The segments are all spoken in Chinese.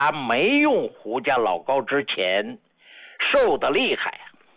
他没用胡家老高之前瘦得厉害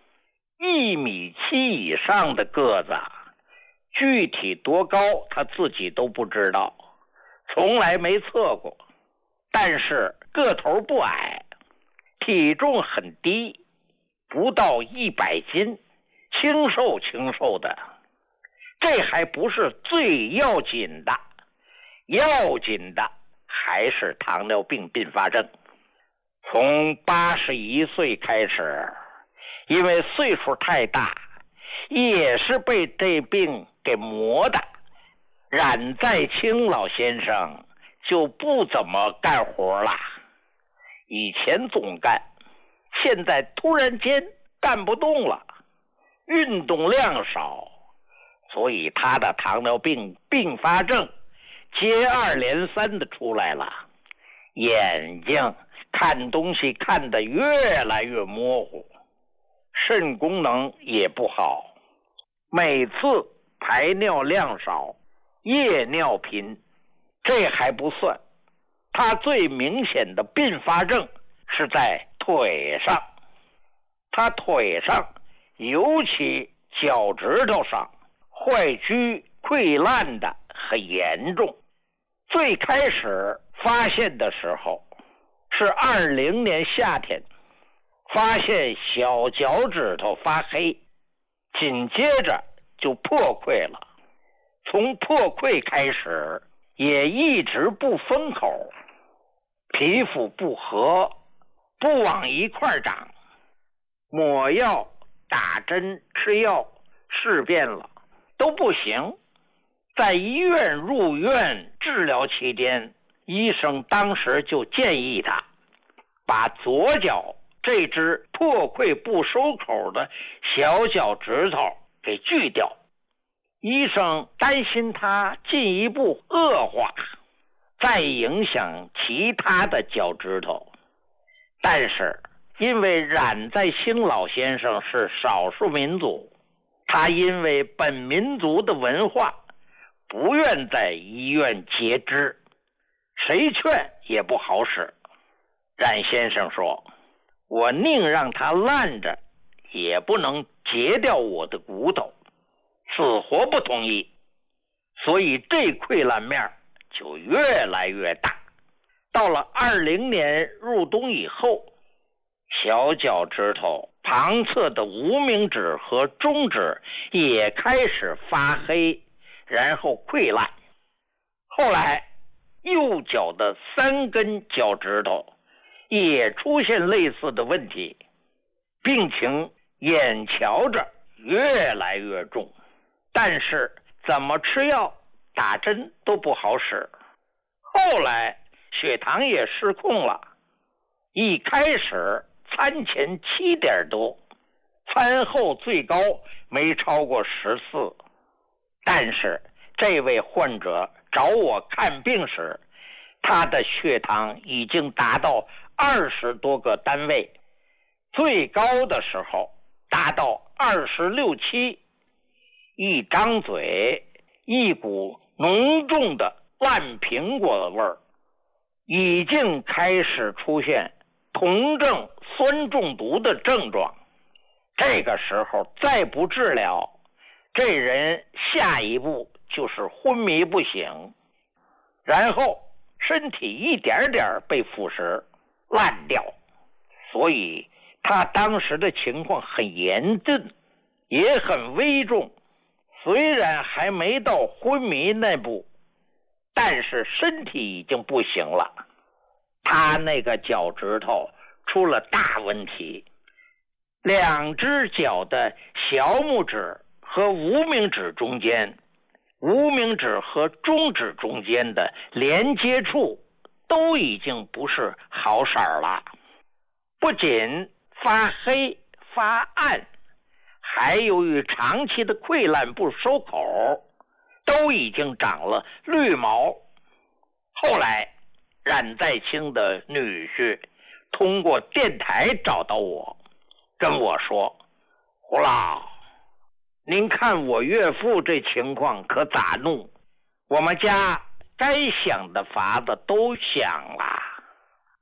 ，1.7米以上的个子，具体多高他自己都不知道，从来没测过。但是个头不矮，体重很低，不到100斤，清瘦的。这还不是最要紧的，要紧的还是糖尿病并发症。从81岁开始，因为岁数太大，也是被这病给磨的。冉在清老先生就不怎么干活了，以前总干，现在突然间干不动了，运动量少，所以他的糖尿病并发症接二连三的出来了，眼睛看东西看得越来越模糊，肾功能也不好，每次排尿量少，夜尿频。这还不算，他最明显的并发症是在腿上，他腿上尤其脚趾头上坏疽溃烂的很严重。最开始发现的时候是20年夏天，发现小脚趾头发黑，紧接着就破溃了。从破溃开始也一直不封口，皮肤不和，不往一块长，抹药打针吃药试遍了都不行。在医院入院治疗期间，医生当时就建议他把左脚这只破溃不收口的小脚趾头给锯掉。医生担心他进一步恶化，再影响其他的脚趾头。但是因为冉在清老先生是少数民族，他因为本民族的文化不愿在医院截肢，谁劝也不好使。冉先生说，我宁让他烂着，也不能截掉我的骨头，死活不同意。所以这溃烂面就越来越大。到了20年入冬以后，小脚趾头旁侧的无名指和中指也开始发黑，然后溃烂。后来右脚的3根脚趾头也出现类似的问题，病情眼瞧着越来越重，但是怎么吃药打针都不好使。后来血糖也失控了，一开始餐前7点多，餐后最高没超过14。但是这位患者找我看病时，他的血糖已经达到20多个单位，最高的时候达到26、7，一张嘴一股浓重的烂苹果味儿，已经开始出现酮症酸中毒的症状。这个时候再不治疗，这人下一步就是昏迷不醒，然后身体一点点被腐蚀烂掉。所以他当时的情况很严峻，也很危重。虽然还没到昏迷那步，但是身体已经不行了。他那个脚趾头出了大问题，2只脚的小拇指和无名指中间，无名指和中指中间的连接处都已经不是好色了，不仅发黑发暗，还由于长期的溃烂不收口，都已经长了绿毛。后来冉在清的女婿通过电台找到我，跟我说，胡老，您看我岳父这情况可咋弄？我们家该想的法子都想了，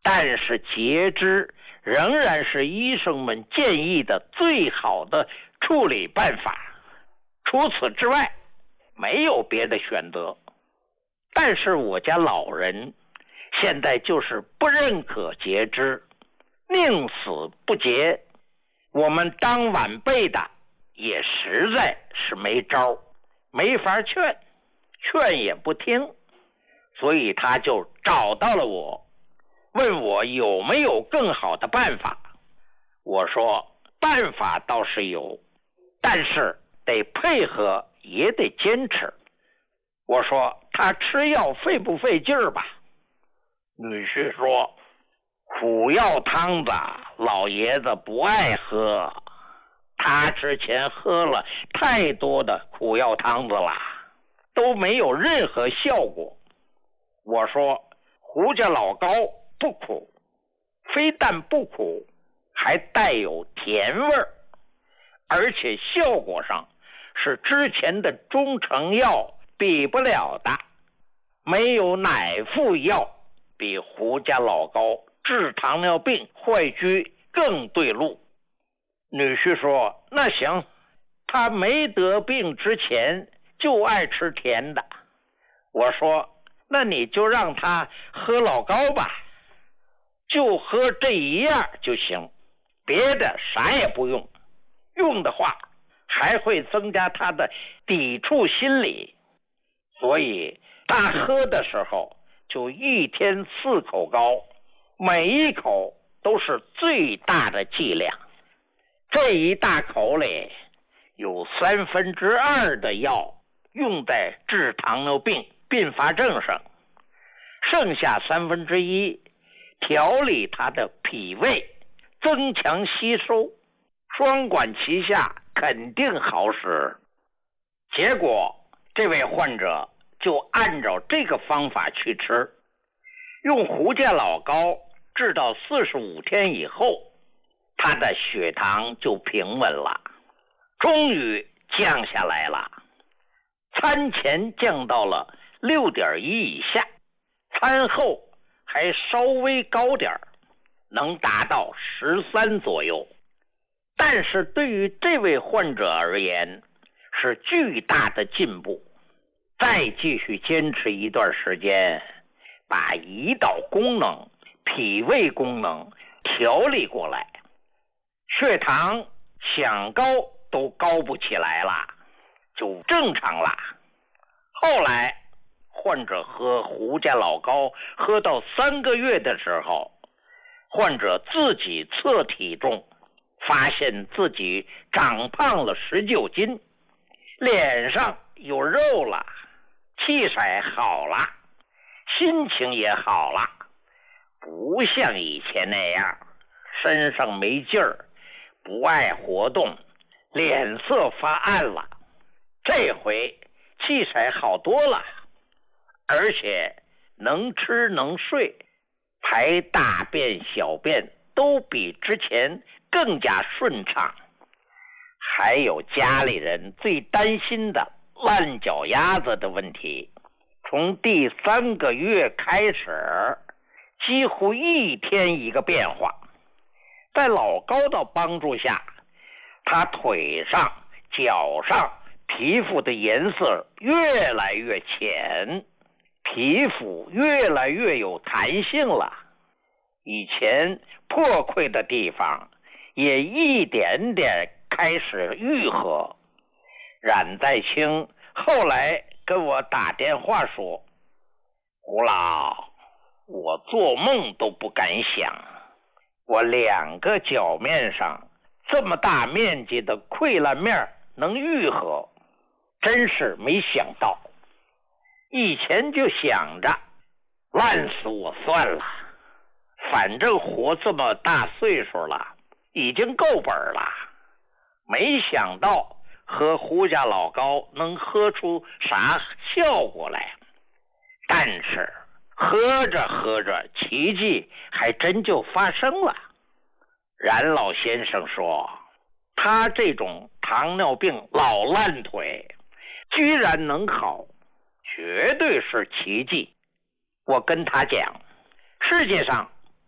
但是截肢仍然是医生们建议的最好的处理办法，除此之外没有别的选择。但是我家老人现在就是不认可截肢，宁死不截。我们当晚辈的也实在是没招，没法劝也不听，所以他就找到了我，问我有没有更好的办法。我说办法倒是有，但是得配合也得坚持。我说他吃药费不费劲儿吧？女婿说苦药汤子老爷子不爱喝，他之前喝了太多的苦药汤子了，都没有任何效果。我说胡家老膏不苦，非但不苦，还带有甜味儿，而且效果上是之前的中成药比不了的。没有哪副药比胡家老膏治糖尿病坏疽更对路。女婿说那行，他没得病之前就爱吃甜的。我说那你就让他喝老膏吧，就喝这一样就行，别的啥也不用，用的话还会增加他的抵触心理。所以他喝的时候就一天4口膏，每一口都是最大的剂量。这一大口里有2/3的药用在治糖尿病并发症上，剩下1/3调理他的脾胃，增强吸收，双管齐下，肯定好使。结果这位患者就按照这个方法去吃，用胡家老膏治到45天以后，他的血糖就平稳了，终于降下来了。餐前降到了6.1以下，餐后还稍微高点，能达到13左右。但是对于这位患者而言是巨大的进步。再继续坚持一段时间，把胰岛功能、脾胃功能调理过来，血糖想高都高不起来了，就正常了。后来患者喝胡家老膏喝到3个月的时候，患者自己测体重，发现自己长胖了19斤，脸上有肉了，气色好了，心情也好了，不像以前那样身上没劲儿，不爱活动，脸色发暗了。这回气色好多了，而且能吃能睡，排大便小便都比之前更加顺畅。还有家里人最担心的烂脚丫子的问题，从第3个月开始，几乎一天一个变化。在老膏的帮助下，他腿上、脚上皮肤的颜色越来越浅，皮肤越来越有弹性了。以前破溃的地方也一点点开始愈合。冉在清后来跟我打电话说，胡老，我做梦都不敢想，我2个脚面上这么大面积的溃烂面能愈合，真是没想到。以前就想着烂死我算了，反正活这么大岁数了，已经够本了。没想到喝胡家老膏能喝出啥效果来，但是喝着喝着奇迹还真就发生了。冉老先生说，他这种糖尿病老烂腿居然能好，绝对是奇迹。我跟他讲，世界上不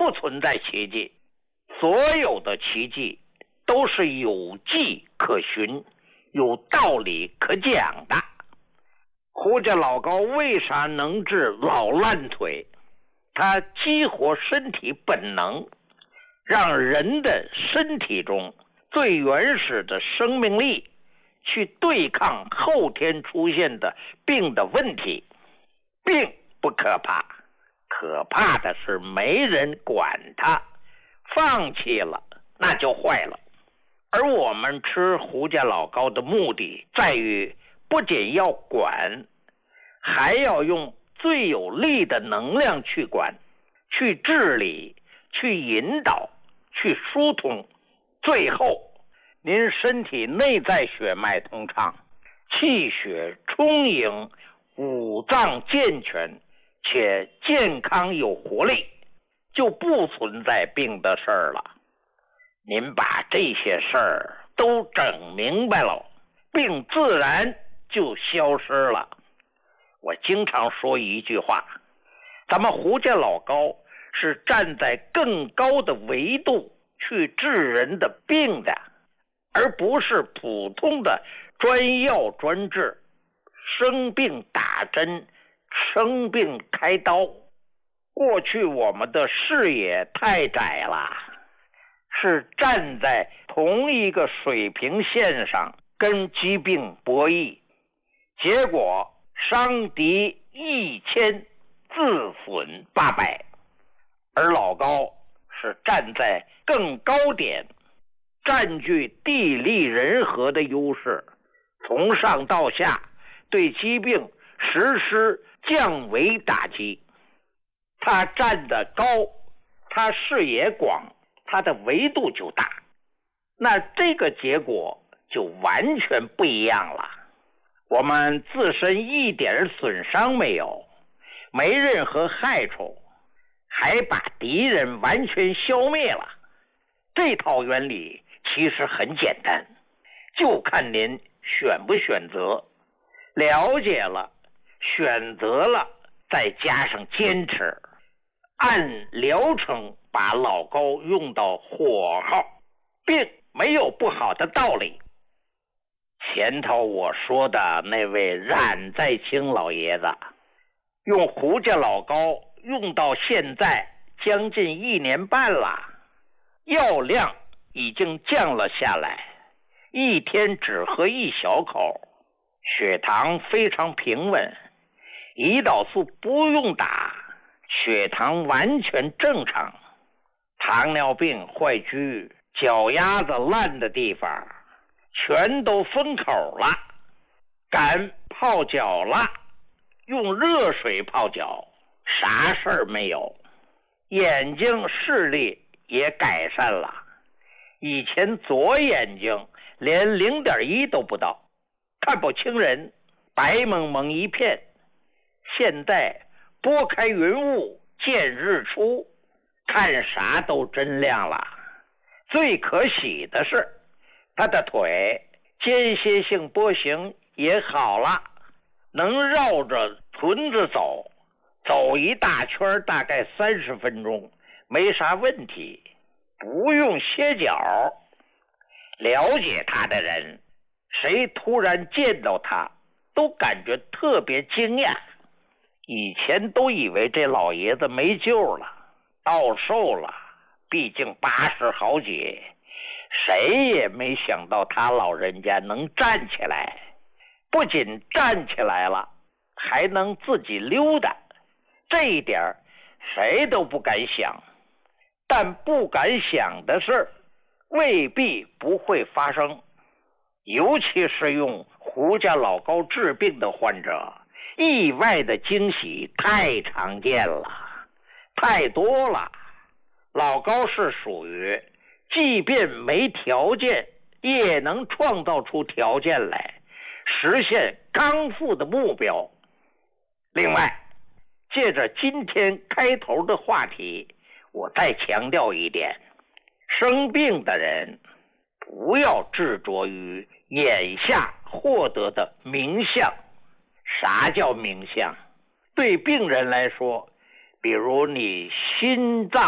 不存在奇迹，所有的奇迹都是有迹可循，有道理可讲的。胡家老高为啥能治老烂腿？他激活身体本能，让人的身体中最原始的生命力去对抗后天出现的病的问题。病不可怕，可怕的是没人管它，放弃了那就坏了。而我们吃胡家老高的目的在于，不仅要管，还要用最有力的能量去管，去治理，去引导，去疏通，最后您身体内在血脉通畅，气血充盈，五脏健全且健康有活力，就不存在病的事儿了。您把这些事儿都整明白了，病自然就消失了。我经常说一句话，咱们胡家老高是站在更高的维度去治人的病的，而不是普通的专药专治，生病打针，生病开刀。过去我们的视野太窄了，是站在同一个水平线上跟疾病博弈，结果伤敌1000，自损800。而老高是站在更高点，占据地利人和的优势，从上到下对疾病实施降维打击。他站得高，他视野广，他的维度就大，那这个结果就完全不一样了。我们自身一点损伤没有，没任何害处，还把敌人完全消灭了。这套原理其实很简单，就看您选不选择，了解了，选择了，再加上坚持，按疗程把老高用到火候，并没有不好的道理。前头我说的那位冉在清老爷子，用胡家老高用到现在将近1年半了，药量已经降了下来，一天只喝1小口，血糖非常平稳，胰岛素不用打，血糖完全正常。糖尿病坏疽，脚丫子烂的地方全都封口了，敢泡脚了，用热水泡脚，啥事儿没有。眼睛视力也改善了，以前左眼睛连0.1都不到，看不清人，白蒙蒙一片，现在拨开云雾见日出，看啥都真亮了。最可喜的是他的腿间歇性跛行也好了，能绕着屯子走，走一大圈大概30分钟，没啥问题，不用歇脚。了解他的人，谁突然见到他都感觉特别惊讶。以前都以为这老爷子没救了，到寿了，毕竟80好几，谁也没想到他老人家能站起来，不仅站起来了，还能自己溜达，这一点谁都不敢想。但不敢想的事未必不会发生，尤其是用胡家老高治病的患者，意外的惊喜太常见了，太多了。老高是属于即便没条件也能创造出条件来，实现康复的目标。另外，借着今天开头的话题，我再强调一点，生病的人不要执着于眼下获得的名相。啥叫名相？对病人来说，比如你心脏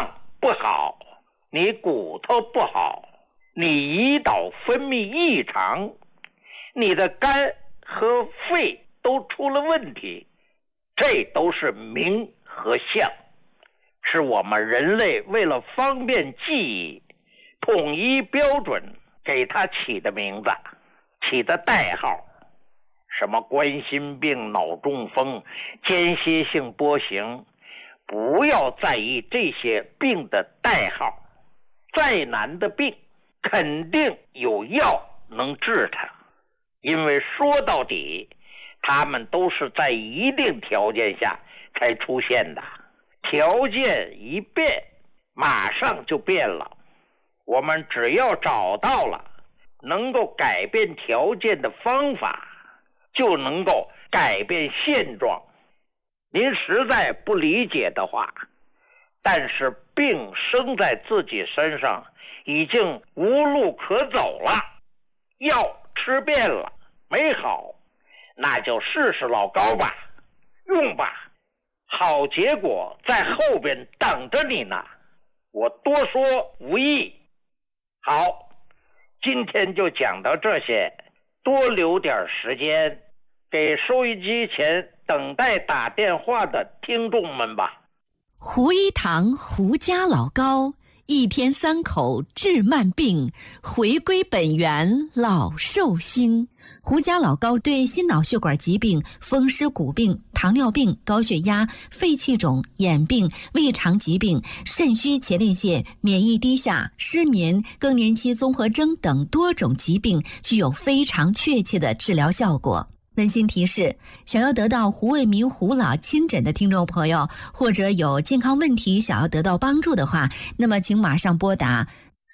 不好，你骨头不好，你胰岛分泌异常，你的肝和肺都出了问题，这都是名和相，是我们人类为了方便记忆，统一标准给它起的名字，起的代号，什么冠心病、脑中风、间歇性波形，不要在意这些病的代号，再难的病肯定有药能治它，因为说到底他们都是在一定条件下才出现的，条件一变马上就变了，我们只要找到了能够改变条件的方法，就能够改变现状。您实在不理解的话，但是病生在自己身上，已经无路可走了，药吃遍了没好，那就试试老高吧，用吧，好结果在后边等着你呢。我多说无益。好，今天就讲到这些，多留点时间给收音机前等待打电话的听众们吧。 胡一堂胡家老高，一天3口治慢病，回归本源老寿星。胡家老高对心脑血管疾病、风湿骨病、糖尿病、高血压、肺气肿、眼病、胃肠疾病、肾虚前列腺、免疫低下、失眠、更年期综合征等多种疾病具有非常确切的治疗效果。温馨提示，想要得到胡卫民胡老亲诊的听众朋友，或者有健康问题想要得到帮助的话，那么请马上拨打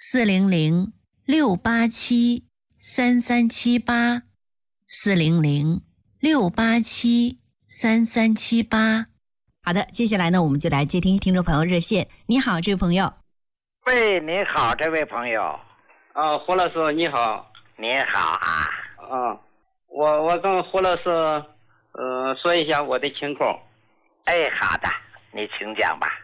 400-687-3378 400-687-3378。好的，接下来呢，我们就来接听听众朋友热线。你好，这位朋友。 喂，你好，这位朋友。 胡老师你好。 你好啊。 我跟胡老师说一下我的情况。 哎，好的，你请讲吧。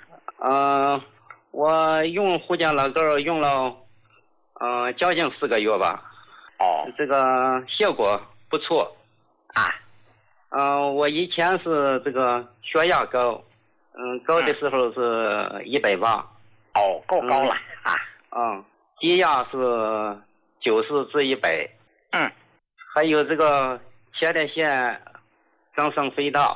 我用胡家老膏用了将近4个月吧。这个效果不错啊。 我以前是这个血压高，高的时候是180。 够高了低压是90至100。还有这个前列腺增生肥大。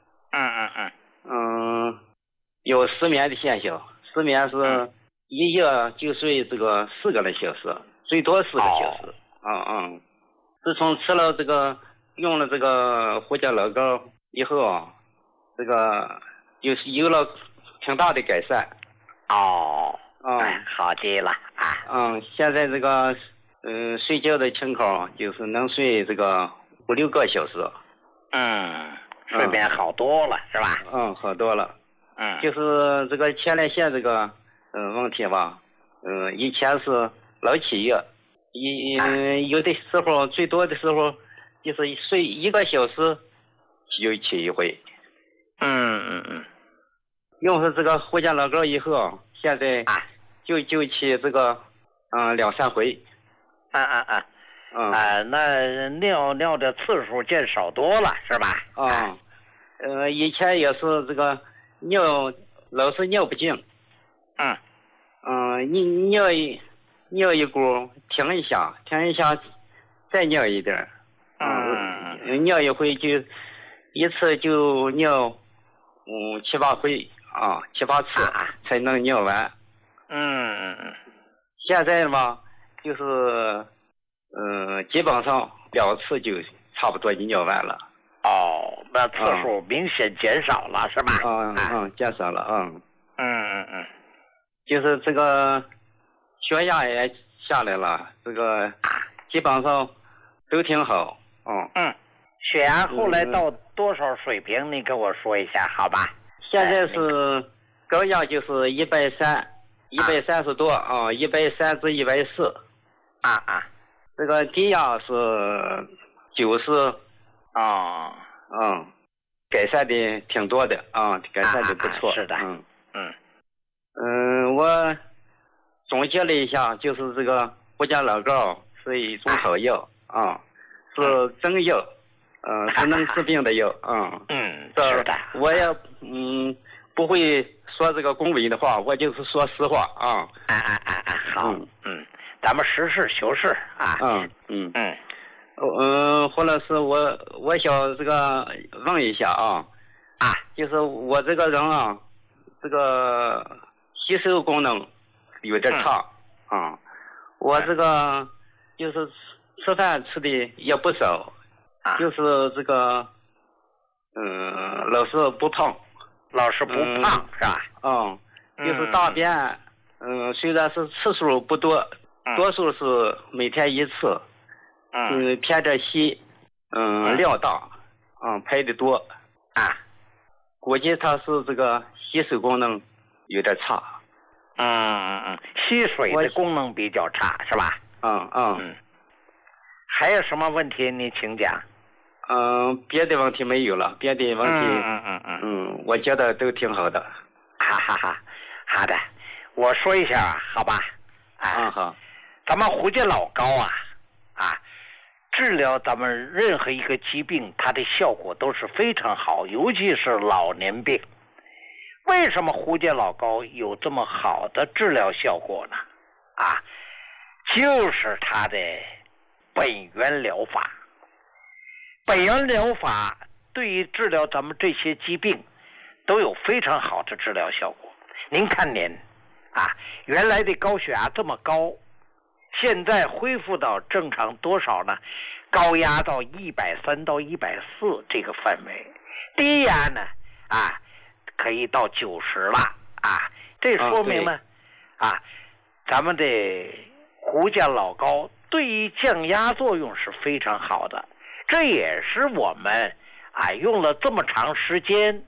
有失眠的现象，失眠是一夜就睡这个4个来小时，最多4个小时。自从吃了这个用了这个胡家老膏以后这个就是有了挺大的改善。 好极了现在这个睡觉的情况就是能睡这个5-6个小时。 睡眠好多了是吧？ 好多了。就是这个前列腺这个问题吧，以前是老起夜，有的时候最多的时候就是睡1个小时就起一回。用了这个胡家老膏以后，现在就起这个2-3回。 那尿的次数见少多了是吧？ 以前也是这个老是尿不尽。尿一股停一下再尿一点。尿一回就一次就尿7-8回7-8次才能尿完。现在嘛就是基本上2次就差不多就尿完了。 那次数明显减少了是吧？ 减少了。就是这个血压也下来了，这个基本上都挺好。 血压后来到多少水平？你跟我说一下好吧？ 现在是高压就是130多130至140。这个低压是90。改善的挺多的改善的不错。 是的。 我总结了一下，就是这个胡家老膏是一种好药啊，是真药，是能治病的药啊。 是的。 我也不会说这个恭维的话，我就是说实话啊。 好，咱们实事求是啊。 胡老师，我想这个问一下啊，就是我这个人啊，这个吸收功能有点差我这个就是吃饭吃的也不少就是这个老是不胖， 是吧？ 就是大便虽然是次数不多，多数是每天一次，偏着稀，量大，排的多估计它是这个吸收功能有点差。 吸水的功能比较差是吧？还有什么问题你请讲。 别的问题没有了，别的问题我觉得都挺好的。 好的，我说一下好吧？ 好。 咱们胡家老膏治疗咱们任何一个疾病，它的效果都是非常好，尤其是老年病。为什么胡家老膏有这么好的治疗效果呢？就是它的本源疗法。本源疗法对于治疗咱们这些疾病都有非常好的治疗效果。您看您原来的高血压这么高，现在恢复到正常多少呢？高压到130到140这个范围，低压呢可以到90了这说明呢咱们的胡家老膏对于降压作用是非常好的。这也是我们用了这么长时间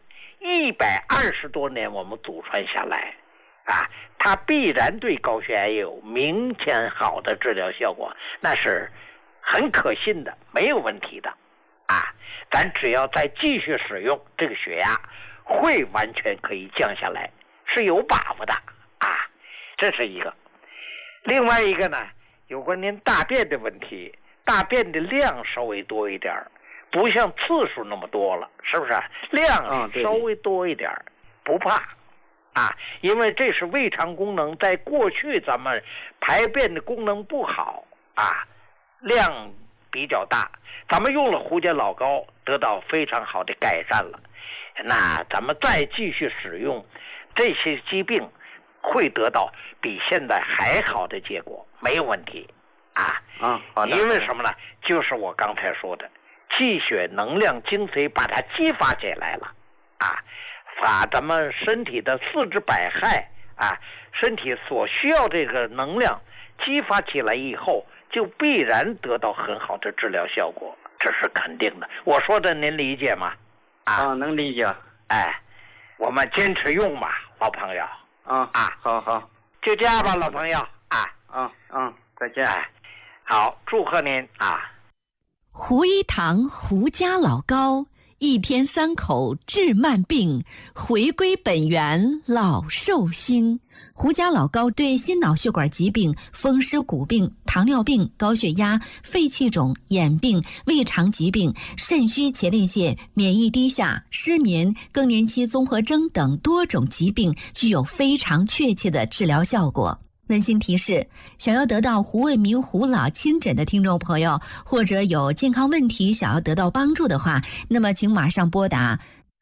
120多年我们祖传下来它必然对高血压有明显好的治疗效果，那是很可信的，没有问题的咱只要再继续使用，这个血压会完全可以降下来，是有把握的这是一个。另外一个呢，有关您大便的问题，大便的量稍微多一点，不像次数那么多了，是不是？量稍微多一点，不怕因为这是胃肠功能，在过去咱们排便的功能不好量比较大，咱们用了胡家老膏得到非常好的改善了，那咱们再继续使用，这些疾病会得到比现在还好的结果，没有问题好的。 因为什么呢？就是我刚才说的，气血能量精髓把它激发起来了把咱们身体的四肢百骸身体所需要这个能量激发起来以后，就必然得到很好的治疗效果，这是肯定的。我说的您理解吗？ 能理解。 我们坚持用吧，老朋友。 好， 就这样吧，老朋友再见。 好，祝贺您胡一堂胡家老膏，1天3口治慢病，回归本源老寿星。胡家老膏对心脑血管疾病、风湿骨病、糖尿病、高血压、肺气肿、眼病、胃肠疾病、肾虚前列腺、免疫低下、失眠、更年期综合征等多种疾病具有非常确切的治疗效果。温馨提示：想要得到胡卫民胡老亲诊的听众朋友，或者有健康问题想要得到帮助的话，那么请马上拨打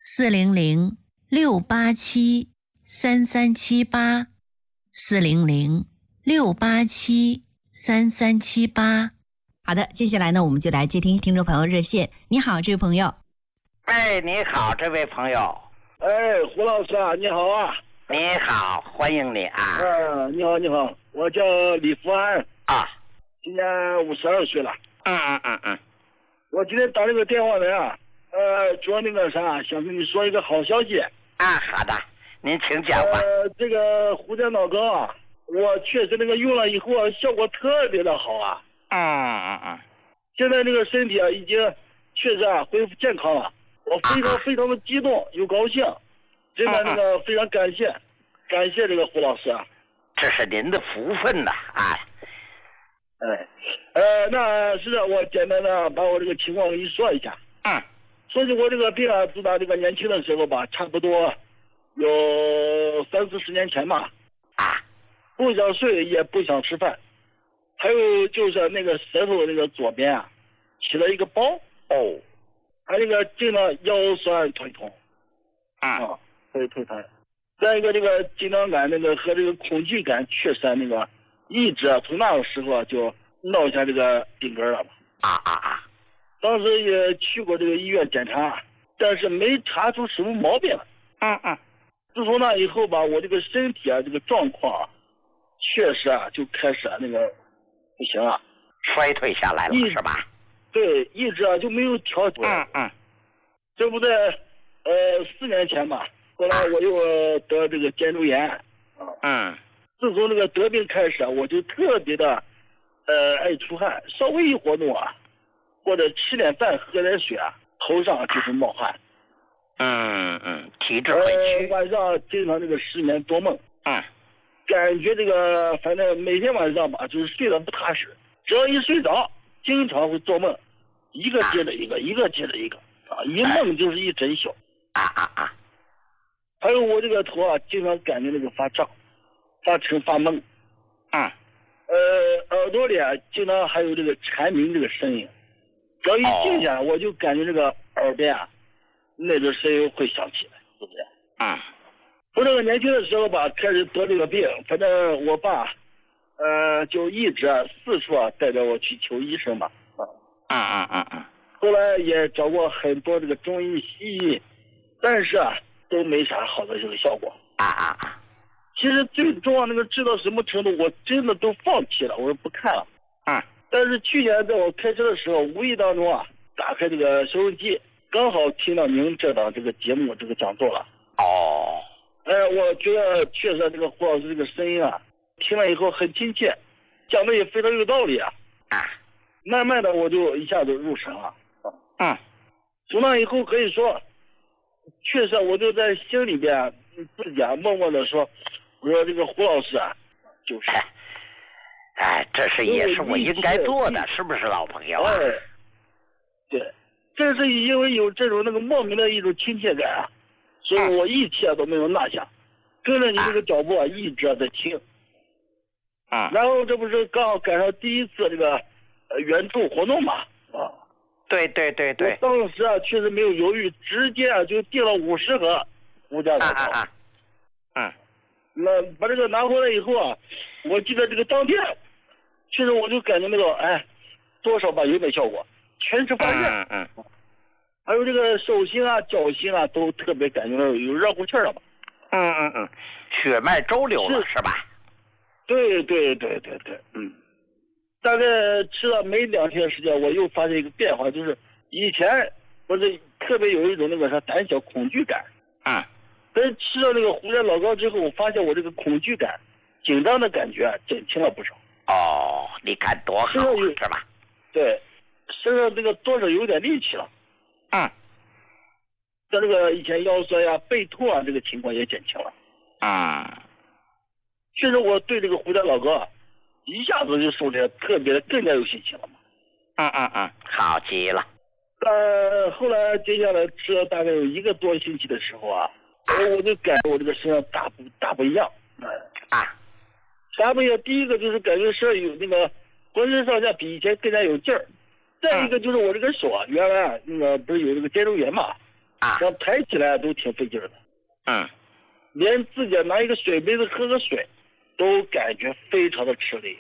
400-687-3378 400-687-3378。好的，接下来呢，我们就来接听听众朋友热线。你好，这位朋友。 你好，这位朋友。 胡老师你好你好，欢迎你你好，我叫李福安今年52岁了。我今天打这个电话来主要想跟你说一个好消息。 好的，您请讲吧。 这个胡家老膏我确实用了以后效果特别的好现在这个身体已经确实恢复健康了，我非常的激动又高兴，真的非常感谢。 感谢这个胡老师啊， 这是您的福分呐，哎。 那是的，我简单的把我这个情况给你说一下。说起我这个病啊，自打这个年轻的时候吧，差不多有30-40年前吧。不想睡，也不想吃饭，还有就是那个舌头那个左边啊，起了一个包。还有那个经常腰酸腿痛。腿疼。再一个这个紧张感那个和这个恐惧感确实那个一直从那个时候啊就落下这个病根了吧。当时也去过这个医院检查，但是没查出什么毛病。自从那以后吧，我这个身体啊这个状况啊，确实啊就开始那个不行了， 衰退下来了是吧？ 对，一直啊就没有调整。这不在4年前吧，后来我又得这个肩周炎。自从这个得病开始啊，我就特别的爱出汗，稍微一活动啊，或者吃点饭喝点水啊，头上就是冒汗。 体质委屈。 晚上经常这个失眠多梦。感觉这个反正每天晚上吧，就是睡得不踏实，只要一睡着，经常会做梦，一个接着一个，一个接着一个一梦就是一整宿。还有我这个头啊，经常感觉那个发胀、发沉、发懵。耳朵里啊，经常还有这个蝉鸣这个声音，只要一静下来，我就感觉这个耳边啊，那个声音会响起来，是不是？我这个年轻的时候吧，开始得这个病，反正我爸，就一直四处带着我去求医生嘛。后来也找过很多这个中医西医，但是都没啥好的这个效果。其实最终那个治到什么程度，我真的都放弃了，我说不看了。但是去年在我开车的时候，无意当中打开这个收音机，刚好听到您这档这个节目这个讲座了。我觉得确实这个胡老师这个声音听了以后很亲切，讲的也非常有道理。慢慢的我就一下子入神了。从那以后可以说，确实我就在心里边自己默默的说，我说这个胡老师就是， 这是也是我应该做的，是不是老朋友？ 对，正是因为有这种那个莫名的一种亲切感所以我一切都没有落下，跟着你这个脚步一直在听。然后这不是刚好赶上第一次这个援助活动嘛？ 对。 我当时确实没有犹豫，直接就订了50盒胡家老高。那把这个拿回来以后我记得这个当天，确实我就感觉那个多少吧有点效果，全身发热。还有这个手心脚心都特别感觉到有热乎气了吧？ 血脉周流了是吧？ 对。大概吃了没2天时间，我又发现一个变化，就是以前我是特别有一种那个胆小恐惧感。但是吃了那个胡家老高之后，我发现我这个恐惧感、紧张的感觉减轻了不少。 你看多好是吧？ 对，身上这个多少有点力气了。像这个以前腰酸背痛这个情况也减轻了。确实我对这个胡家老高一下子就受这特别的更加有信心了嘛。 好极了。 后来接下来吃了大概有1个多星期的时候我就感觉我这个身上大不一样。啥不一样？第一个就是感觉身上有那个浑身上下比以前更加有劲儿。再一个就是我这个手原来那个不是有这个肩周炎嘛，然后抬起来都挺费劲的。连自己拿一个水杯子喝个水都感觉非常的吃力。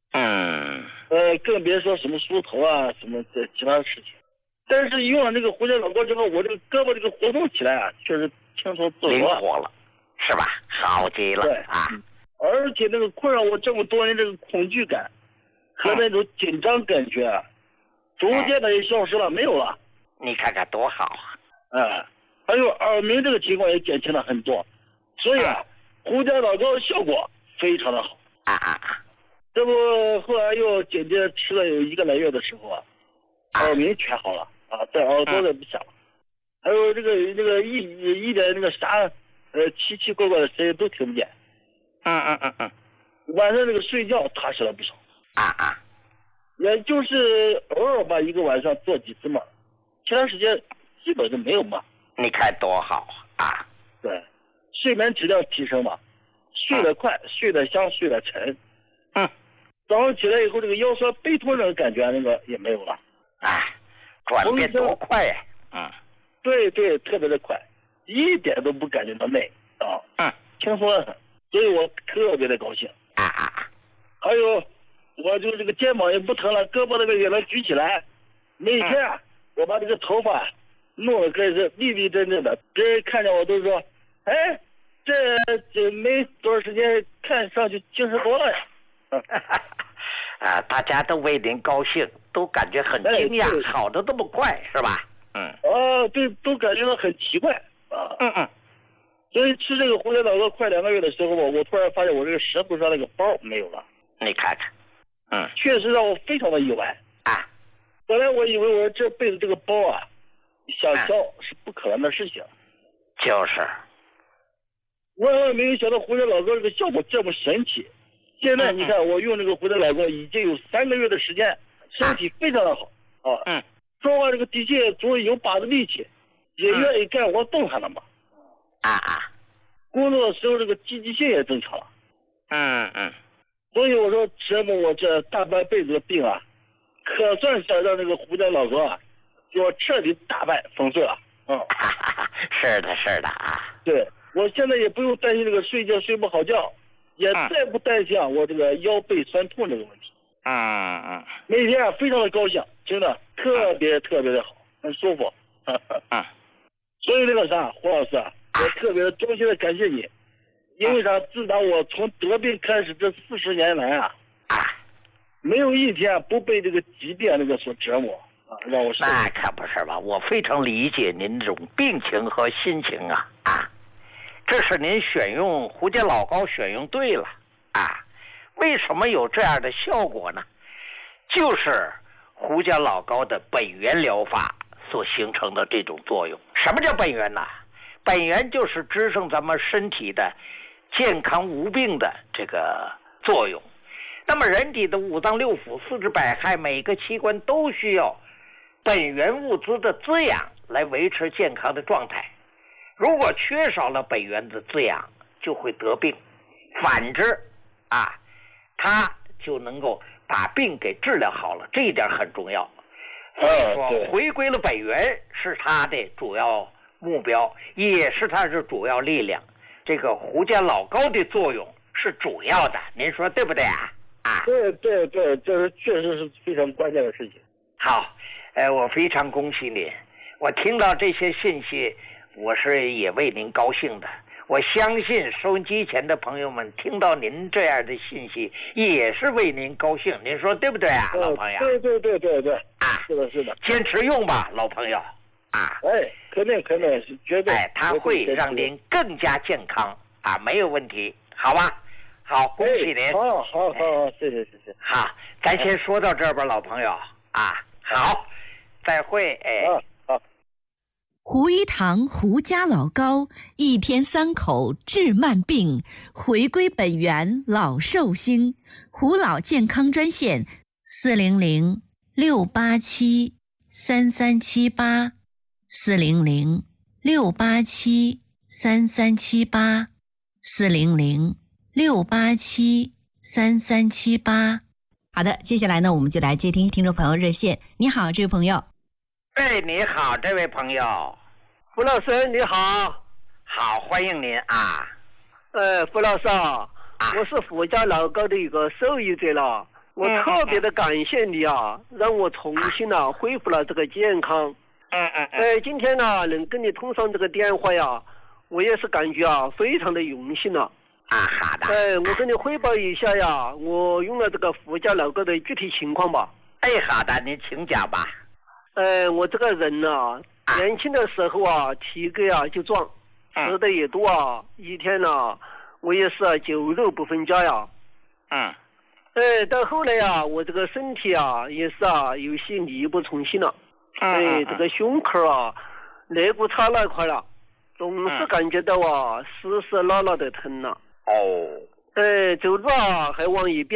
更别说什么梳头什么这其他的事情。但是用了这个胡家老高之后，我这个胳膊这个活动起来确实轻松自如， 灵活了，是吧？好极了。 对而且那个困扰我这么多年这个恐惧感和那种紧张感觉逐渐的也消失了，没有了。 你看看多好还有耳鸣这个情况也减轻了很多，所以胡家老高效果非常的好。这不后来又紧接着吃了有1个来月的时候耳鸣全好了在耳朵也不响了。还有这个一点那个啥奇奇怪怪的声音都听不见。 晚上这个睡觉踏实了不少。也就是偶尔吧，一个晚上做几次梦，其他时间基本就没有梦。 你看多好啊！ 对，睡眠质量提升嘛，睡得快，睡得香，睡得沉。早上起来以后，这个腰酸背痛这个感觉那个也没有了。 转变多快呀！ 对，特别的快，一点都不感觉到累轻松得很，所以我特别的高兴。还有，我就这个肩膀也不疼了，胳膊那个也能举起来。每天我把这个头发弄得可以是立立正正的，别人看见我都说：“哎，这没多少时间，看上去精神多了呀。” 大家都为您高兴，都感觉很惊讶，好的这么快，是吧？ 对，都感觉到很奇怪所以吃这个胡椒老膏快2个月的时候，我突然发现我这个舌头上那个包没有了。 你看看， 确实让我非常的意外本来我以为我这辈子这个包想消是不可能的事情。 就是万万没有想到胡椒老膏这个效果这么神奇。现在你看我用这个胡椒老膏已经有3个月的时间，身体非常的好说话这个的确终于有把子力气，也愿意干活动弹了嘛。工作的时候这个积极性也增强了。所以我说折磨我这大半辈子的病可算是让这个胡椒老膏给我彻底打败封碎了。 是的对，我现在也不用担心这个睡觉睡不好觉，也再不担心我这个腰背酸痛这个问题。每天非常的高兴，真的特别的好，很舒服。所以那个啥，胡老师我特别衷心的感谢你，因为啥？自打我从得病开始这40年来没有一天不被这个疾病那个所折磨让我受。 那可不是吧？我非常理解您这种病情和心情这是您选用胡椒老膏选用对了为什么有这样的效果呢？就是胡椒老膏的本源疗法所形成的这种作用。什么叫本源呢？本源就是支撑咱们身体的健康无病的这个作用。那么人体的5脏6腑、4肢百骸，每个器官都需要本源物质的滋养来维持健康的状态。如果缺少了本源的滋养，就会得病。反之它就能够把病给治疗好了，这一点很重要。所以说回归了本源是它的主要目标，也是它的主要力量。这个胡椒老膏的作用是主要的，您说对不对对，这是确实是非常关键的事情。 好，我非常恭喜您，我听到这些信息，我是也为您高兴的。我相信收音机前的朋友们听到您这样的信息，也是为您高兴。您说对不对老朋友？对，是的。坚持用吧，老朋友肯定绝对。 它会让您更加健康没有问题，好吧？好，恭喜您。 好，谢谢。 好，咱先说到这儿吧，老朋友好，再会。 好。 胡一堂胡家老膏，1天3口治慢病，回归本源老寿星。胡老健康专线400-687-3378，400-687-3378。好的，接下来呢，我们就来接听听众朋友热线。你好，这位朋友。 你好，这位朋友。 胡老师你好。 好，欢迎您胡老师我是胡家老膏的一个受益者了，我特别的感谢你让我重新恢复了这个健康。今天能跟你通上这个电话我也是感觉非常的荣幸了。 好的。 我跟你汇报一下我用了这个胡家老膏的具体情况吧。 好的，您请讲吧。 我这个人年轻的时候体格就壮，吃的也多一天我也是酒肉不分家到后来我这个身体也是有些力不从心了。这个胸口肋骨那块了，总是感觉到湿湿辣辣的疼了。 走路啊还往一边